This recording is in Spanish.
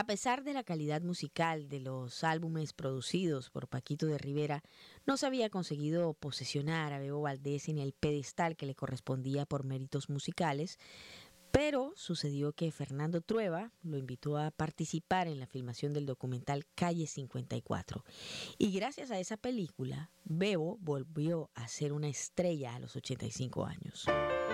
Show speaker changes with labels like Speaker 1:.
Speaker 1: pesar de la calidad musical de los álbumes producidos por Paquito de Rivera, no se había conseguido posesionar a Bebo Valdés en el pedestal que le correspondía por méritos musicales, pero sucedió que Fernando Trueba lo invitó a participar en la filmación del documental Calle 54. Y gracias a esa película, Bebo volvió a ser una estrella a los 85 años.